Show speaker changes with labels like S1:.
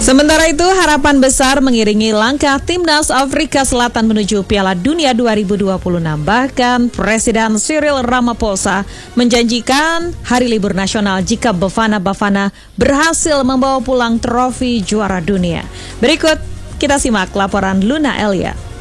S1: Sementara itu, harapan besar mengiringi langkah Timnas Afrika Selatan menuju Piala Dunia 2026. Bahkan Presiden Cyril Ramaphosa menjanjikan hari libur nasional jika Bafana Bafana berhasil membawa pulang trofi juara dunia. Berikut kita simak laporan Luna Elia.